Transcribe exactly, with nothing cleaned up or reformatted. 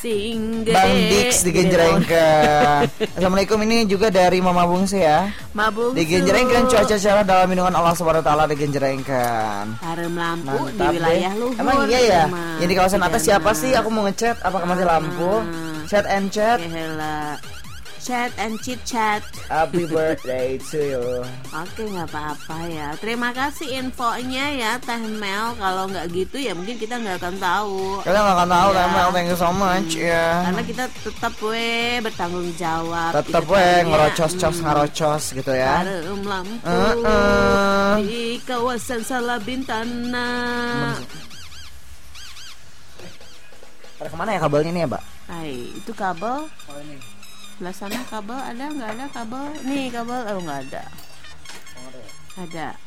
sing gede. Bang Dix di Genjerengken. Assalamualaikum, ini juga dari Mama Bungsu ya. Ma Bungsu. Di Genjerengken cuaca cerah dalam lindungan Allah Subhanahu wa taala di Genjerengken. Harem lampu di Mantap wilayah deh. luhur. Emang iya ya? Emang. Yang di kawasan atas Iya, siapa Mas. sih? Aku mau ngechat. Apakah masih lampu? Chat and chat. Gila. Chat and chit chat. Happy birthday to you. Oke, nggak apa-apa ya. Terima kasih infonya ya Teh Mel. Kalau nggak gitu ya mungkin kita nggak akan tahu. Kalian gak akan tahu Ya. Teh Mel. Thank you so much ya. Karena kita tetap we bertanggung jawab. Tetep Itu we tadinya, ngerocos-cos hmm, ngarocos gitu ya. Harum lampu Uh-uh. di kawasan Salabintana. Pada kemana ya kabelnya nih ya, Mbak? Hai, itu kabel. Oh ini. Sebelah sana kabel ada nggak ada kabel? Nih kabel, oh nggak ada. Ada.